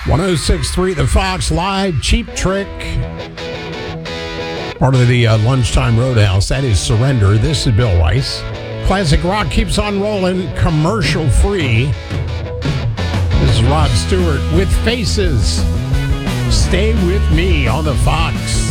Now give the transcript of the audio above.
106.3 The Fox Live, Cheap Trick. Part of the Lunchtime Roadhouse. That is Surrender. This is Bill Weiss. Classic rock keeps on rolling, commercial free. This is Rod Stewart with Faces. Stay with me on the Fox.